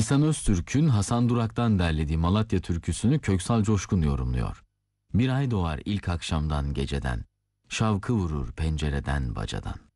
İhsan Öztürk'ün Hasan Durak'tan derlediği Malatya türküsünü Köksal Coşkun yorumluyor. Bir ay doğar ilk akşamdan geceden, şavkı vurur pencereden bacadan.